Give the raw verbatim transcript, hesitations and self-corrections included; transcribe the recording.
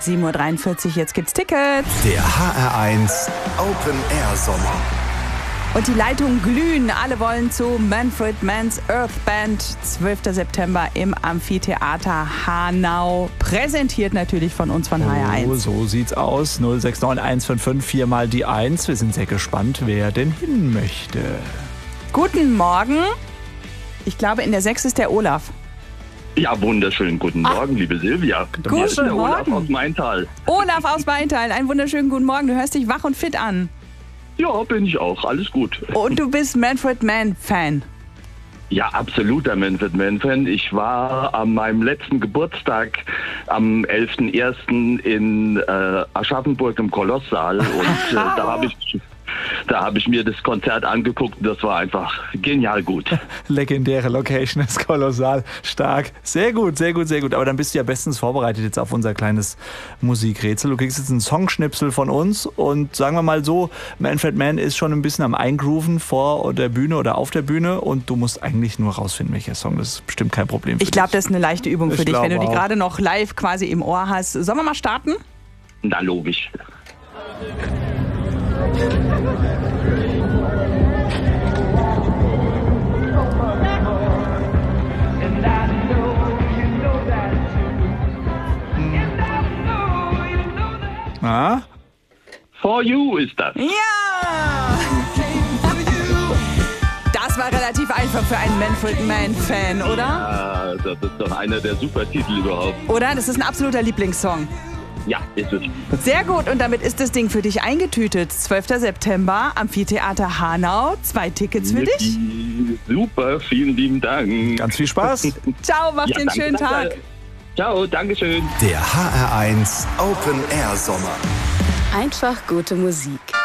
sieben Uhr dreiundvierzig, jetzt gibt's Tickets. Der H R eins Open Air Sommer. Und die Leitungen glühen. Alle wollen zu Manfred Mann's Earth Band. zwölfter September im Amphitheater Hanau. Präsentiert natürlich von uns von H R eins. Oh, so sieht's aus. null sechs neun eins fünf fünf vier mal die eins. Wir sind sehr gespannt, wer denn hin möchte. Guten Morgen. Ich glaube, in der sechs ist der Olaf. Ja, wunderschönen guten Morgen, Ach. liebe Silvia. Guten Hier ist der Olaf Morgen. aus Maintal. Olaf aus Maintal, einen wunderschönen guten Morgen. Du hörst dich wach und fit an. Ja, bin ich auch. Alles gut. Und du bist Manfred Mann-Fan. Ja, absoluter Manfred Mann-Fan. Ich war an meinem letzten Geburtstag am elften ersten in äh, Aschaffenburg im Kolosssaal. Und äh, da habe ich... Da habe ich mir das Konzert angeguckt und das war einfach genial gut. Legendäre Location, ist kolossal stark. Sehr gut, sehr gut, sehr gut. Aber dann bist du ja bestens vorbereitet jetzt auf unser kleines Musikrätsel. Du kriegst jetzt einen Songschnipsel von uns und sagen wir mal so, Manfred Mann ist schon ein bisschen am Eingrooven vor der Bühne oder auf der Bühne und du musst eigentlich nur rausfinden, welcher Song. Das ist bestimmt kein Problem für Ich glaube, das ist eine leichte Übung für Ich dich, wenn du die glaube auch. gerade noch live quasi im Ohr hast. Sollen wir mal starten? Na, logisch. Ah? For You ist das. Ja! Das war relativ einfach für einen Manfred Mann-Fan, oder? Ah, das ist doch einer der super Titel überhaupt. Oder? Das ist ein absoluter Lieblingssong. Ja, ist es. Sehr gut, und damit ist das Ding für dich eingetütet. zwölfter September, Amphitheater Hanau. Zwei Tickets für dich. Super, vielen lieben Dank. Ganz viel Spaß. Ciao, mach dir einen danke, schönen danke. Tag. Ciao, Dankeschön. Der H R eins Open Air Sommer. Einfach gute Musik.